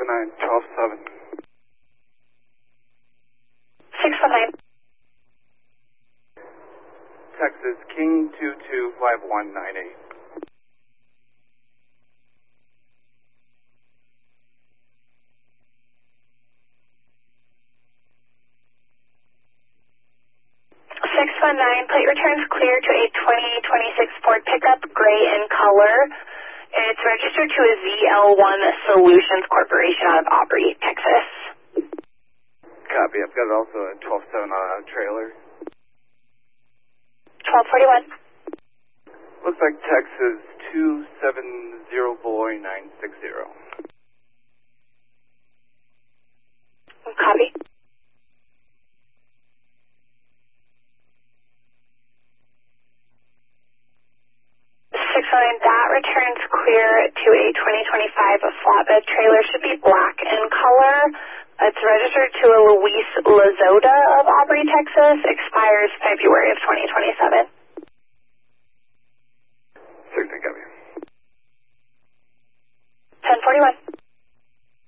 619, 619. Texas, King 225198. Plate returns clear to a 2026 Ford pickup, gray in color. It's registered to a ZL1 Solutions Corporation out of Aubrey, Texas. Copy. I've got also a 12.7 trailer. 1241. Looks like Texas 270 boy 960. Copy. 609, that returns clear to a 2025 flatbed trailer. Should be black in color. It's registered to a Luis Lazota of Aubrey, Texas. Expires February of 2027. 16, copy. 1041.